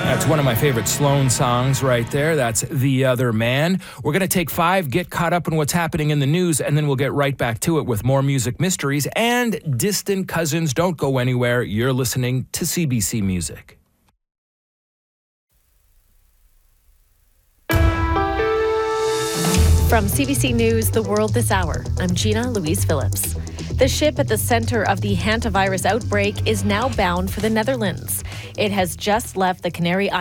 That's one of my favorite Sloan songs right there. That's The Other Man. We're going to take 5, get caught up in what's happening in the news, and then we'll get right back to it with more music mysteries and distant cousins. Don't go anywhere. You're listening to CBC Music. From CBC News, The World This Hour, I'm Gina Louise Phillips. The ship at the center of the hantavirus outbreak is now bound for the Netherlands. It has just left the Canary Islands